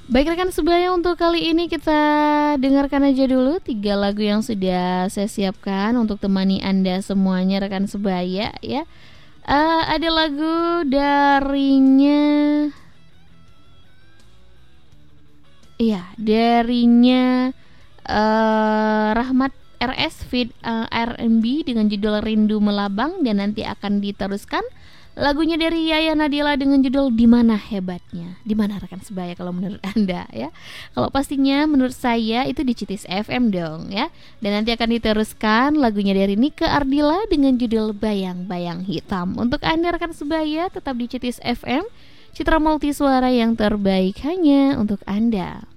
Baik rekan sebaya, untuk kali ini kita dengarkan aja dulu 3 lagu yang sudah saya siapkan untuk temani Anda semuanya rekan sebaya ya. Ada lagu darinya Rahmat RS Feed R&B dengan judul Rindu Melabang, dan nanti akan diteruskan lagunya dari Yaya Nadila dengan judul Dimana Hebatnya. Dimana rekan sebaya kalau menurut Anda ya? Kalau pastinya menurut saya itu di Citis FM dong ya. Dan nanti akan diteruskan lagunya dari Nike Ardila dengan judul Bayang-Bayang Hitam. Untuk Anda rekan sebaya tetap di Citis FM, citra multi suara yang terbaik hanya untuk Anda.